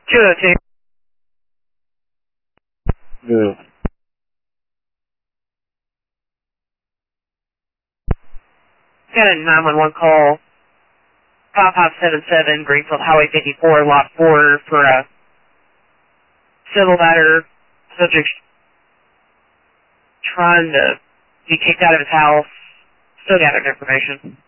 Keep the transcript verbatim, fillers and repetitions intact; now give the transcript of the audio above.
two oh two. Yeah. Got a nine one one call. five five seven seven, Greenfield Highway fifty-four, Lot four, for a civil matter. Subject trying to be kicked out of his house. Still gathering information.